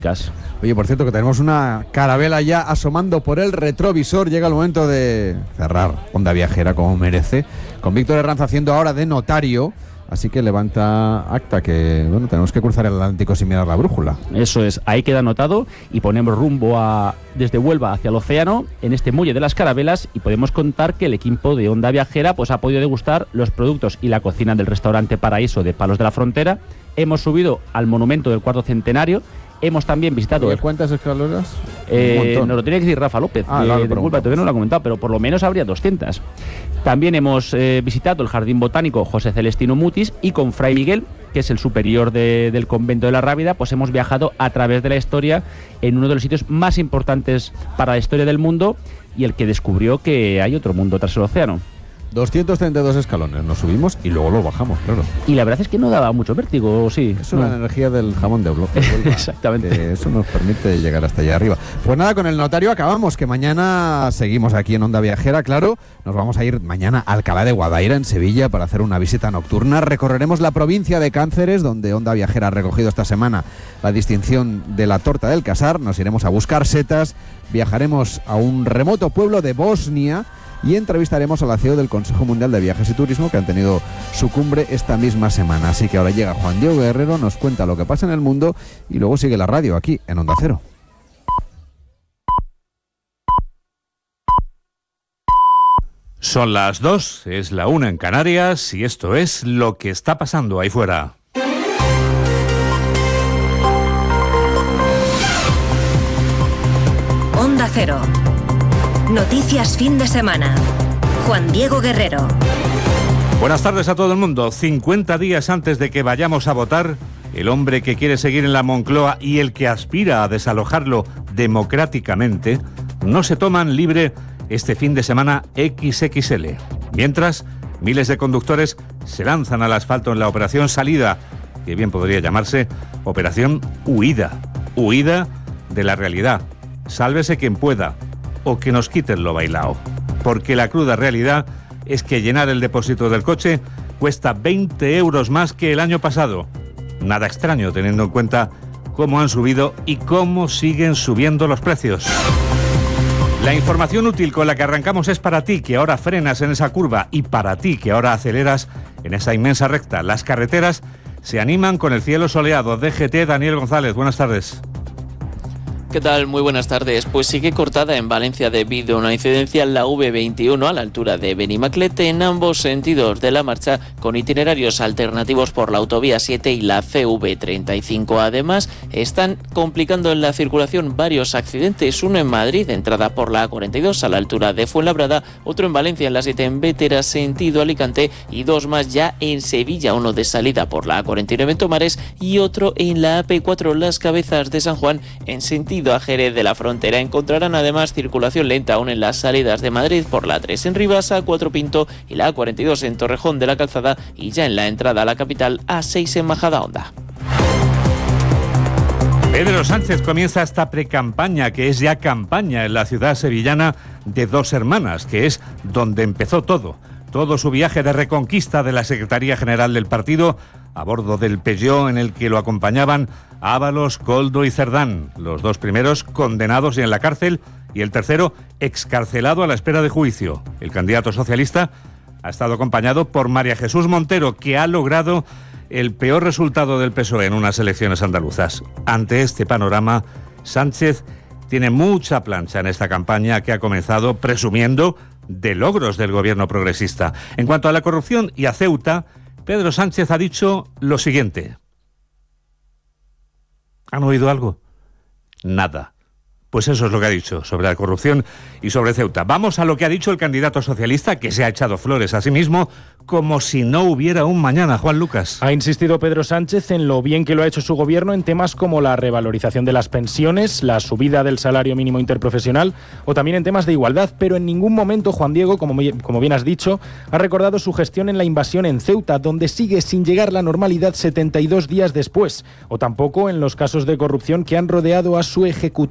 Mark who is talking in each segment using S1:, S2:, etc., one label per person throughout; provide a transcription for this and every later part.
S1: Oye, por cierto, que tenemos una carabela ya asomando por el retrovisor. Llega el momento de cerrar Onda Viajera como merece, con Víctor Herranz haciendo ahora de notario. Así que levanta acta, que bueno, tenemos que cruzar el Atlántico sin mirar la brújula.
S2: Eso es, ahí queda anotado y ponemos rumbo desde Huelva hacia el océano, en este muelle de las Carabelas, y podemos contar que el equipo de Onda Viajera pues ha podido degustar los productos y la cocina del restaurante Paraíso de Palos de la Frontera. Hemos subido al monumento del cuarto centenario. Hemos también visitado...
S1: ¿Cuántas escaleras?
S2: Nos lo tenía que decir Rafa López, de Huelva, todavía no lo ha comentado, pero por lo menos habría 200. También hemos visitado el Jardín Botánico José Celestino Mutis, y con Fray Miguel, que es el superior del convento de la Rábida, pues hemos viajado a través de la historia en uno de los sitios más importantes para la historia del mundo y el que descubrió que hay otro mundo tras el océano.
S1: 232 escalones, nos subimos y luego lo bajamos, claro.
S2: Y la verdad es que no daba mucho vértigo, sí.
S1: Eso es la energía del jamón de Huelva.
S2: Exactamente.
S1: Eso nos permite llegar hasta allá arriba. Pues nada, con el notario acabamos, que mañana seguimos aquí en Onda Viajera, claro. Nos vamos a ir mañana a Alcalá de Guadaira, en Sevilla, para hacer una visita nocturna. Recorreremos la provincia de Cánceres, donde Onda Viajera ha recogido esta semana la distinción de la torta del Casar. Nos iremos a buscar setas, viajaremos a un remoto pueblo de Bosnia y entrevistaremos al CEO del Consejo Mundial de Viajes y Turismo, que han tenido su cumbre esta misma semana. Así que ahora llega Juan Diego Guerrero, nos cuenta lo que pasa en el mundo y luego sigue la radio aquí en Onda Cero.
S3: Son las 2, es la 1 en Canarias y esto es lo que está pasando ahí fuera.
S4: Onda Cero. Noticias fin de semana. Juan Diego Guerrero.
S3: Buenas tardes a todo el mundo. 50 días antes de que vayamos a votar, el hombre que quiere seguir en la Moncloa y el que aspira a desalojarlo democráticamente no se toman libre este fin de semana XXL. Mientras, miles de conductores se lanzan al asfalto en la operación salida, que bien podría llamarse operación huida. Huida de la realidad. Sálvese quien pueda, o que nos quiten lo bailao. Porque la cruda realidad es que llenar el depósito del coche cuesta 20 euros más que el año pasado. Nada extraño teniendo en cuenta cómo han subido y cómo siguen subiendo los precios. La información útil con la que arrancamos es para ti, que ahora frenas en esa curva, y para ti, que ahora aceleras en esa inmensa recta. Las carreteras se animan con el cielo soleado. DGT, Daniel González, buenas tardes.
S5: ¿Qué tal? Muy buenas tardes. Pues sigue cortada en Valencia debido a una incidencia en la V21 a la altura de Benimaclet en ambos sentidos de la marcha, con itinerarios alternativos por la autovía 7 y la CV35. Además, están complicando en la circulación varios accidentes, uno en Madrid, entrada por la A42 a la altura de Fuenlabrada, otro en Valencia en la 7 en Bétera, sentido Alicante, y dos más ya en Sevilla, uno de salida por la A49 en Tomares y otro en la AP4 Las Cabezas de San Juan en sentido a Jerez de la Frontera. Encontrarán además circulación lenta aún en las salidas de Madrid por la 3 en Rivas, A4 Pinto y la A42 en Torrejón de la Calzada, y ya en la entrada a la capital A6 en Majadahonda.
S3: Pedro Sánchez comienza esta precampaña, que es ya campaña, en la ciudad sevillana de Dos Hermanas, que es donde empezó todo su viaje de reconquista de la Secretaría General del partido, a bordo del Peugeot en el que lo acompañaban Ábalos, Koldo y Cerdán, los dos primeros condenados y en la cárcel, y el tercero excarcelado a la espera de juicio. El candidato socialista ha estado acompañado por María Jesús Montero, que ha logrado el peor resultado del PSOE en unas elecciones andaluzas. Ante este panorama, Sánchez tiene mucha plancha en esta campaña que ha comenzado presumiendo de logros del gobierno progresista. En cuanto a la corrupción y a Ceuta, Pedro Sánchez ha dicho lo siguiente. ¿Han oído algo? Nada. Pues eso es lo que ha dicho sobre la corrupción y sobre Ceuta. Vamos a lo que ha dicho el candidato socialista, que se ha echado flores a sí mismo como si no hubiera un mañana. Juan Lucas.
S6: Ha insistido Pedro Sánchez en lo bien que lo ha hecho su gobierno en temas como la revalorización de las pensiones, la subida del salario mínimo interprofesional o también en temas de igualdad, pero en ningún momento, Juan Diego, como bien has dicho, ha recordado su gestión en la invasión en Ceuta, donde sigue sin llegar la normalidad 72 días después, o tampoco en los casos de corrupción que han rodeado a su ejecutivo.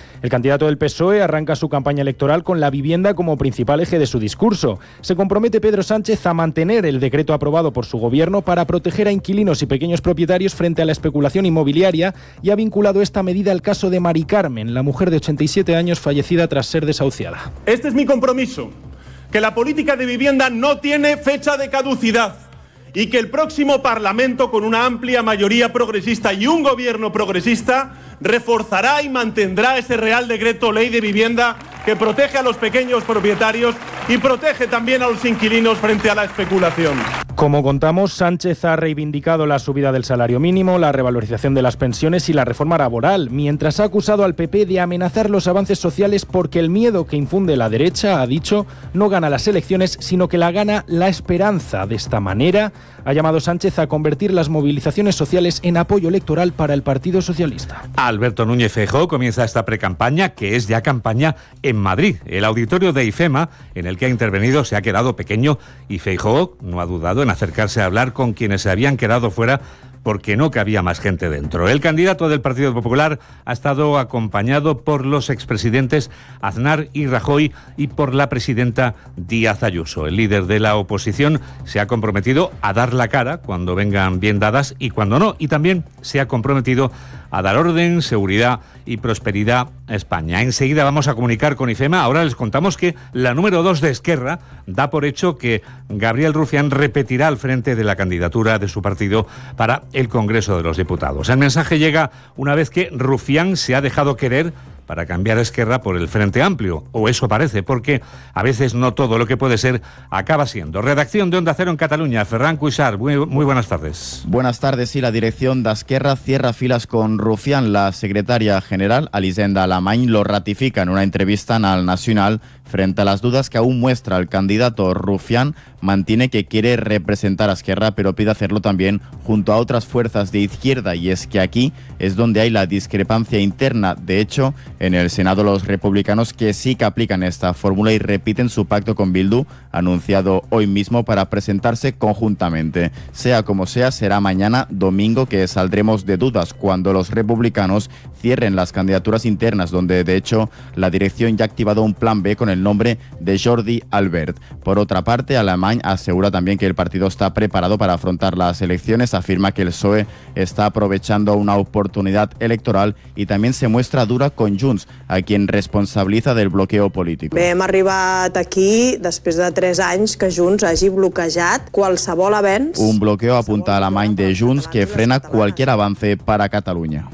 S6: El candidato del PSOE arranca su campaña electoral con la vivienda como principal eje de su discurso. Se compromete Pedro Sánchez a mantener el decreto aprobado por su gobierno para proteger a inquilinos y pequeños propietarios frente a la especulación inmobiliaria y ha vinculado esta medida al caso de Mari Carmen, la mujer de 87 años fallecida tras ser desahuciada.
S7: Este es mi compromiso, que la política de vivienda no tiene fecha de caducidad y que el próximo Parlamento, con una amplia mayoría progresista y un gobierno progresista, reforzará y mantendrá ese Real Decreto Ley de Vivienda que protege a los pequeños propietarios y protege también a los inquilinos frente a la especulación.
S6: Como contamos, Sánchez ha reivindicado la subida del salario mínimo, la revalorización de las pensiones y la reforma laboral, mientras ha acusado al PP de amenazar los avances sociales porque el miedo que infunde la derecha, ha dicho, no gana las elecciones, sino que la gana la esperanza. De esta manera, ha llamado Sánchez a convertir las movilizaciones sociales en apoyo electoral para el Partido Socialista.
S3: Alberto Núñez Feijóo comienza esta precampaña, que es ya campaña, en Madrid. El auditorio de IFEMA, en el que ha intervenido, se ha quedado pequeño y Feijóo no ha dudado en acercarse a hablar con quienes se habían quedado fuera porque no cabía más gente dentro. El candidato del Partido Popular ha estado acompañado por los expresidentes Aznar y Rajoy y por la presidenta Díaz Ayuso. El líder de la oposición se ha comprometido a dar la cara cuando vengan bien dadas y cuando no, y también se ha comprometido a dar orden, seguridad y prosperidad a España. Enseguida vamos a comunicar con IFEMA. Ahora les contamos que la número 2 de Esquerra da por hecho que Gabriel Rufián repetirá al frente de la candidatura de su partido para el Congreso de los Diputados. El mensaje llega una vez que Rufián se ha dejado querer para cambiar Esquerra por el Frente Amplio, o eso parece, porque a veces no todo lo que puede ser acaba siendo. Redacción de Onda Cero en Cataluña, Ferran Cuixart, muy buenas tardes.
S8: Buenas tardes, sí, la dirección de Esquerra cierra filas con Rufián. La secretaria general, Elisenda Alamany, lo ratifica en una entrevista en El Nacional. Frente a las dudas que aún muestra el candidato, Rufián mantiene que quiere representar a Esquerra, pero pide hacerlo también junto a otras fuerzas de izquierda, y es que aquí es donde hay la discrepancia interna. De hecho, en el Senado los republicanos que sí que aplican esta fórmula y repiten su pacto con Bildu, anunciado hoy mismo para presentarse conjuntamente. Sea como sea, será mañana, domingo, que saldremos de dudas cuando los republicanos cierren las candidaturas internas, donde de hecho la dirección ya ha activado un plan B con el nombre de Jordi Albert. Por otra parte, Alamany asegura también que el partido está preparado para afrontar las elecciones, afirma que el PSOE está aprovechando una oportunidad electoral y también se muestra dura con Junts, a quien responsabiliza del bloqueo político.
S9: Bé, hem arribat aquí després de 3 anys que Junts hagi bloquejat qualsevol avenç.
S8: Un bloqueo, apunta Alamany, de Junts que frena cualquier avance para Cataluña.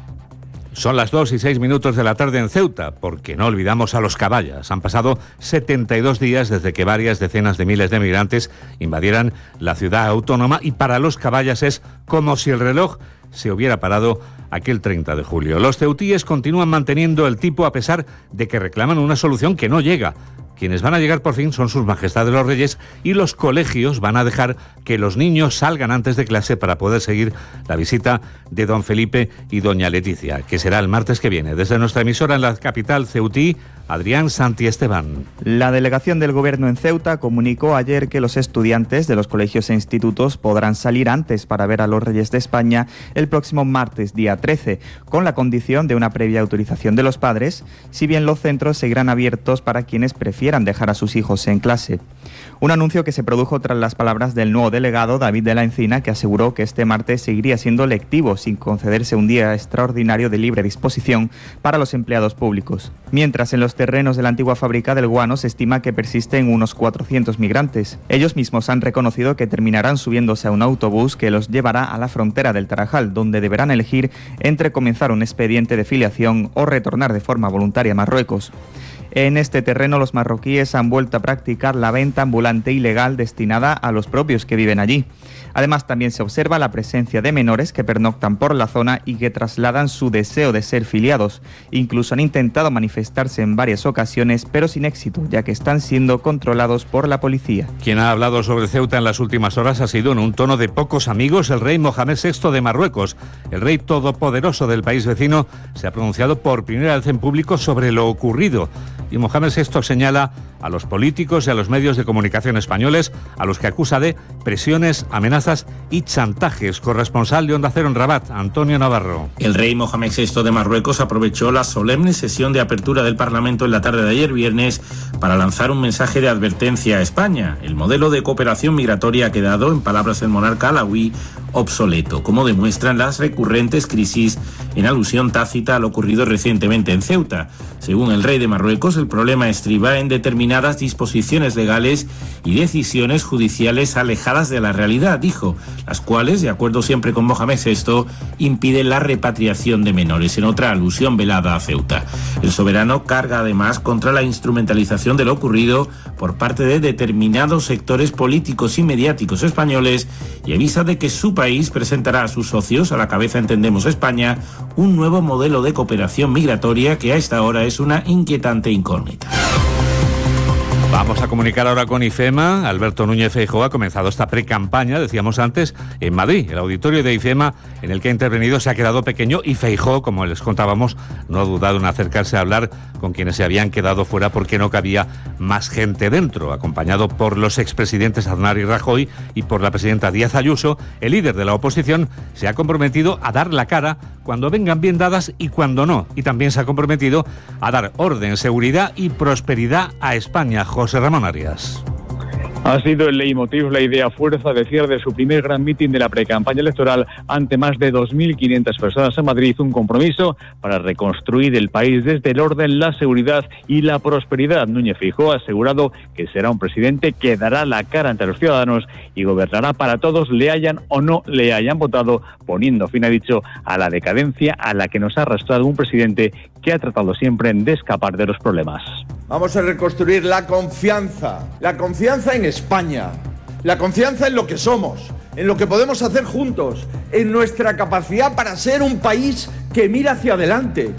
S3: Son las 2:06 de la tarde en Ceuta, porque no olvidamos a los caballas. Han pasado 72 días desde que varias decenas de miles de migrantes invadieran la ciudad autónoma y para los caballas es como si el reloj se hubiera parado aquel 30 de julio. Los ceutíes continúan manteniendo el tipo a pesar de que reclaman una solución que no llega. Quienes van a llegar por fin son sus majestades los reyes y los colegios van a dejar que los niños salgan antes de clase para poder seguir la visita de don Felipe y doña Leticia, que será el martes que viene. Desde nuestra emisora en la capital ceutí, Adrián Santiesteban.
S10: La delegación del Gobierno en Ceuta comunicó ayer que los estudiantes de los colegios e institutos podrán salir antes para ver a los Reyes de España el próximo martes, día 13, con la condición de una previa autorización de los padres, si bien los centros seguirán abiertos para quienes prefieran dejar a sus hijos en clase. Un anuncio que se produjo tras las palabras del nuevo delegado, David de la Encina, que aseguró que este martes seguiría siendo lectivo sin concederse un día extraordinario de libre disposición para los empleados públicos. Mientras en los terrenos de la antigua fábrica del guano se estima que persisten unos 400 migrantes. Ellos mismos han reconocido que terminarán subiéndose a un autobús que los llevará a la frontera del Tarajal, donde deberán elegir entre comenzar un expediente de filiación o retornar de forma voluntaria a Marruecos. En este terreno los marroquíes han vuelto a practicar la venta ambulante ilegal destinada a los propios que viven allí. Además, también se observa la presencia de menores que pernoctan por la zona y que trasladan su deseo de ser filiados. Incluso han intentado manifestarse en varias ocasiones, pero sin éxito, ya que están siendo controlados por la policía.
S3: Quien ha hablado sobre Ceuta en las últimas horas ha sido, en un tono de pocos amigos, el rey Mohamed VI de Marruecos. El rey todopoderoso del país vecino se ha pronunciado por primera vez en público sobre lo ocurrido Y Mohamed VI señala a los políticos y a los medios de comunicación españoles, a los que acusa de presiones, amenazas y chantajes. Corresponsal de Onda Cero en Rabat, Antonio Navarro.
S11: El rey Mohamed VI de Marruecos aprovechó la solemne sesión de apertura del Parlamento en la tarde de ayer viernes para lanzar un mensaje de advertencia a España. El modelo de cooperación migratoria ha quedado, en palabras del monarca alauí, obsoleto, como demuestran las recurrentes crisis en alusión tácita a lo ocurrido recientemente en Ceuta. Según el rey de Marruecos, el problema estriba en determinadas disposiciones legales y decisiones judiciales alejadas de la realidad, dijo, las cuales, de acuerdo siempre con Mohamed VI, impiden la repatriación de menores, en otra alusión velada a Ceuta. El soberano carga además contra la instrumentalización de lo ocurrido por parte de determinados sectores políticos y mediáticos españoles y avisa de que su país presentará a sus socios, a la cabeza entendemos España, un nuevo modelo de cooperación migratoria que a esta hora es una inquietante incógnita.
S3: Vamos a comunicar ahora con IFEMA. Alberto Núñez Feijóo ha comenzado esta precampaña, decíamos antes, en Madrid. El auditorio de IFEMA en el que ha intervenido se ha quedado pequeño y Feijóo, como les contábamos, no ha dudado en acercarse a hablar con quienes se habían quedado fuera porque no cabía más gente dentro. Acompañado por los expresidentes Aznar y Rajoy y por la presidenta Díaz Ayuso, el líder de la oposición se ha comprometido a dar la cara cuando vengan bien dadas y cuando no. Y también se ha comprometido a dar orden, seguridad y prosperidad a España. José Ramón Arias.
S12: Ha sido el leitmotiv, la idea fuerza de cierre de su primer gran mitin de la precampaña electoral ante más de 2.500 personas en Madrid, un compromiso para reconstruir el país desde el orden, la seguridad y la prosperidad. Núñez Feijóo ha asegurado que será un presidente que dará la cara ante los ciudadanos y gobernará para todos, le hayan o no le hayan votado, poniendo fin, ha dicho, a la decadencia a la que nos ha arrastrado un presidente que ha tratado siempre de escapar de los problemas.
S13: Vamos a reconstruir la confianza en España, la confianza en lo que somos, en lo que podemos hacer juntos, en nuestra capacidad para ser un país que mira hacia adelante.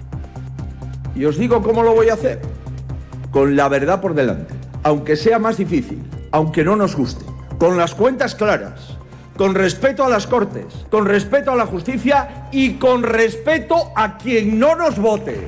S13: Y os digo cómo lo voy a hacer, con la verdad por delante, aunque sea más difícil, aunque no nos guste, con las cuentas claras, con respeto a las Cortes, con respeto a la justicia y con respeto a quien no nos vote.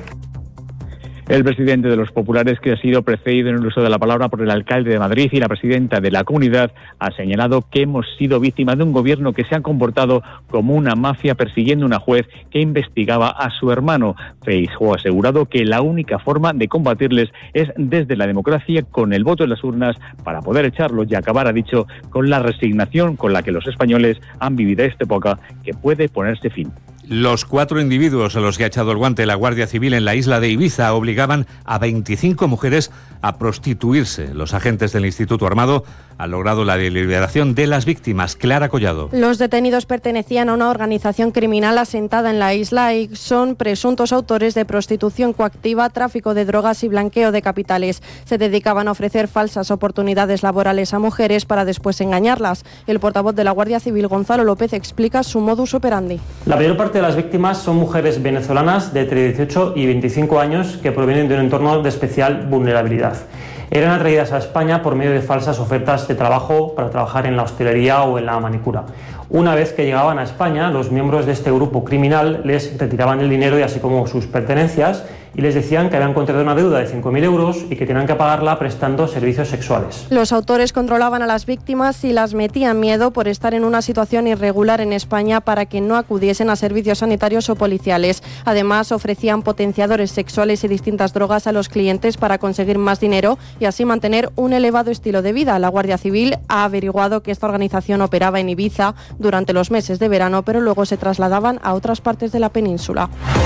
S12: El presidente de los populares, que ha sido precedido en el uso de la palabra por el alcalde de Madrid y la presidenta de la comunidad, ha señalado que hemos sido víctimas de un gobierno que se ha comportado como una mafia persiguiendo a una juez que investigaba a su hermano. Feijóo ha asegurado que la única forma de combatirles es desde la democracia, con el voto en las urnas, para poder echarlos y acabar, ha dicho, con la resignación con la que los españoles han vivido esta época, que puede ponerse fin.
S3: Los 4 individuos a los que ha echado el guante la Guardia Civil en la isla de Ibiza obligaban a 25 mujeres a prostituirse. Los agentes del Instituto Armado han logrado la liberación de las víctimas. Clara Collado.
S14: Los detenidos pertenecían a una organización criminal asentada en la isla y son presuntos autores de prostitución coactiva, tráfico de drogas y blanqueo de capitales. Se dedicaban a ofrecer falsas oportunidades laborales a mujeres para después engañarlas. El portavoz de la Guardia Civil, Gonzalo López, explica su modus operandi.
S15: La mayor parte de las víctimas son mujeres venezolanas de entre 18 y 25 años que provienen de un entorno de especial vulnerabilidad. Eran atraídas a España por medio de falsas ofertas de trabajo para trabajar en la hostelería o en la manicura. Una vez que llegaban a España, los miembros de este grupo criminal les retiraban el dinero y así como sus pertenencias y les decían que habían contraído una deuda de 5.000 euros y que tenían que pagarla prestando servicios sexuales.
S14: Los autores controlaban a las víctimas y las metían miedo por estar en una situación irregular en España para que no acudiesen a servicios sanitarios o policiales. Además, ofrecían potenciadores sexuales y distintas drogas a los clientes para conseguir más dinero y así mantener un elevado estilo de vida. La Guardia Civil ha averiguado que esta organización operaba en Ibiza durante los meses de verano, pero luego se trasladaban a otras partes de la península.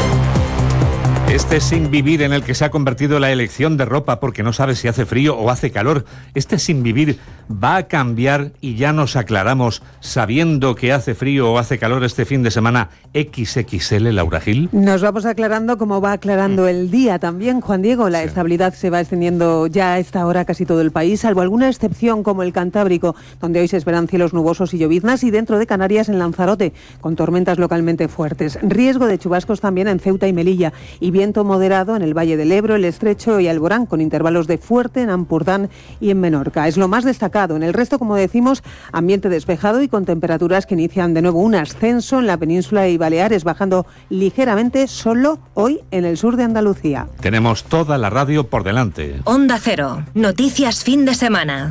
S3: Este sin vivir en el que se ha convertido la elección de ropa porque no sabe si hace frío o hace calor, este sin vivir va a cambiar y ya nos aclaramos sabiendo que hace frío o hace calor este fin de semana XXL, Laura Gil.
S16: Nos vamos aclarando como va aclarando el día también, Juan Diego. La estabilidad se va extendiendo ya a esta hora casi todo el país, salvo alguna excepción como el Cantábrico, donde hoy se esperan cielos nubosos y lloviznas, y dentro de Canarias en Lanzarote, con tormentas localmente fuertes. Riesgo de chubascos también en Ceuta y Melilla y bien viento moderado en el Valle del Ebro, el Estrecho y Alborán, con intervalos de fuerte en Ampurdán y en Menorca. Es lo más destacado. En el resto, como decimos, ambiente despejado y con temperaturas que inician de nuevo un ascenso en la península y Baleares, bajando ligeramente solo hoy en el sur de Andalucía.
S3: Tenemos toda la radio por delante.
S4: Onda Cero. Noticias fin de semana.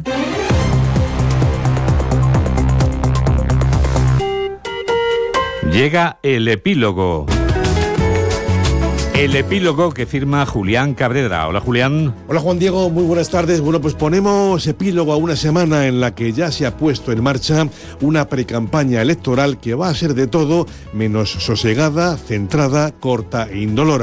S3: Llega el epílogo. El epílogo que firma Julián Cabrera. Hola, Julián.
S17: Hola, Juan Diego. Muy buenas tardes. Bueno, pues ponemos epílogo a una semana en la que ya se ha puesto en marcha una precampaña electoral que va a ser de todo menos sosegada, centrada, corta e indolora.